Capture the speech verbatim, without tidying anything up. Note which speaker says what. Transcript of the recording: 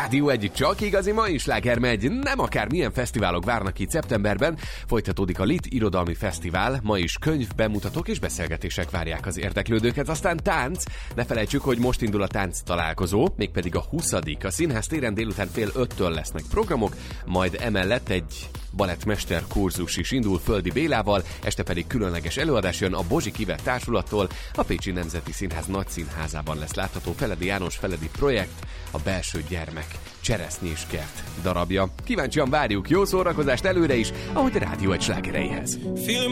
Speaker 1: Rádió egyik csak igazi mai sláger megy. Nem akármilyen fesztiválok várnak itt szeptemberben. Folytatódik a Lit Irodalmi Fesztivál. Ma is könyv, bemutatók és beszélgetések várják az érdeklődőket. Aztán tánc. Ne felejtsük, hogy most indul a tánc találkozó, mégpedig a huszadik. A Színház téren délután fél öttől lesznek programok, majd emellett egy balettmester kurzus is indul Földi Bélával, este pedig különleges előadás jön a Bozsik Ive Társulattól. A Pécsi Nemzeti Színház Nagyszínházában lesz látható Feledi János Feledi projekt, a Belső Gyermek Cseresznyés kert darabja. Kíváncsian várjuk, jó szórakozást előre is, ahogy a Rádió egy slágereihez.